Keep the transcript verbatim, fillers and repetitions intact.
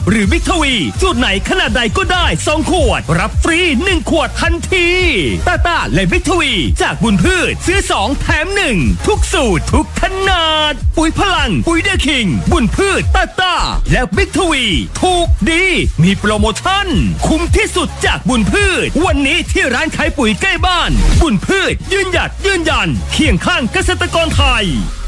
หรือบิ๊กทวีสูตรไหนขนาดใดก็ได้สองขวดรับฟรีหนึ่งขวดทันทีตาตาและบิ๊กทวีจากบุญพืชซื้อสองแถมหนึ่งทุกสูตรทุกขนาดปุ๋ยพลังปุ๋ยเดอะคิงบุญพืชตาตาและบิ๊กทวีถูกดีมีโปรโมชั่นคุ้มที่สุดจากบุญพืชวันนี้ที่ร้านขายปุ๋ยใกล้บ้านบุญพืชยืนหยัดยืนยันเคียงข้างเกษตรกรไทย